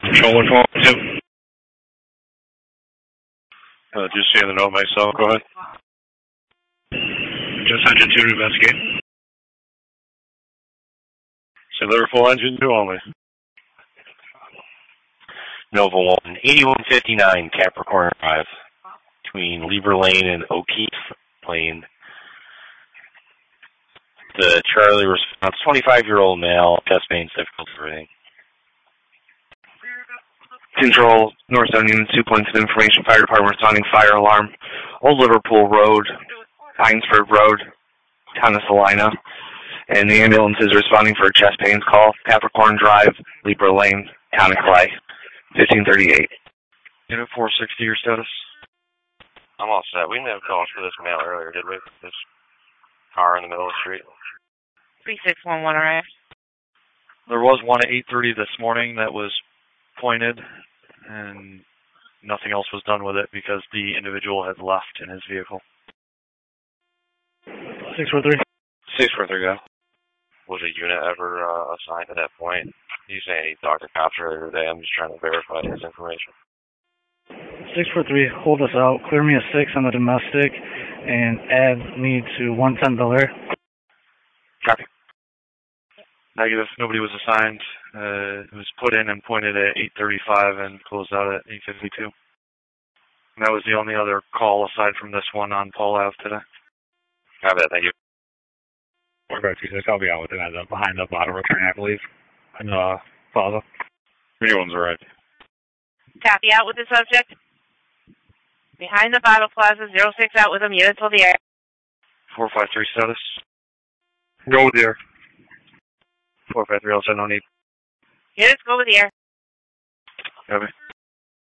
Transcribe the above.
Control 142. Just seeing the note myself, go ahead. Just Engine 2 to investigate. So Liverpool Engine 2 only. Nova 1, 8159 Capricorn Drive, between Lieber Lane and O'Keefe Lane. The Charlie response, 25-year-old male, chest pain, difficult breathing. Control, North Zone Unit 2 points of information, fire department responding, fire alarm, Old Liverpool Road, Hinesford Road, town of Salina, and the ambulance is responding for a chest pains call, Capricorn Drive, Lieber Lane, town of Clay, 1538. Unit 460, your status? I'm all set. We didn't have calls for this male earlier, did we? This car in the middle of the street. 3611, alright. There was one at 8:30 this morning that was pointed, and nothing else was done with it because the individual had left in his vehicle. 643. 643, go. Was a unit ever assigned at that point? You saying he talked to cops earlier today? I'm just trying to verify his information. 643, hold us out. Clear me a 6 on the domestic, and add me to 110 Bel Air. Copy. Negative. Nobody was assigned. It was put in and pointed at 8:35 and closed out at 8:52. And that was the only other call aside from this one on Paul Ave today. Copy that. Thank you. 456, I'll be out with it behind the bottom return, I believe, in the plaza. Anyone's right. Copy out with the subject. Behind the Bottle Plaza, 06 out with him, units will the air. 453 status. Go with the air. 453, also no need. Units go with the air. Copy.